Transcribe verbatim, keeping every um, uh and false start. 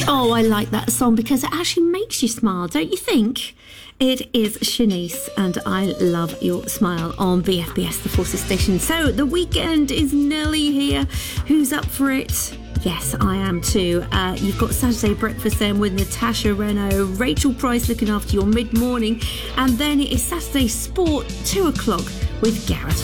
Oh, I like that song because it actually makes you smile, don't you think? It is Shanice and I Love Your Smile on B F B S, the Forces Station. So the weekend is nearly here. Who's up for it? Yes, I am too. Uh, you've got Saturday breakfast then with Natasha Renault, Rachel Price looking after your mid-morning, and then it is Saturday sport, two o'clock with Gareth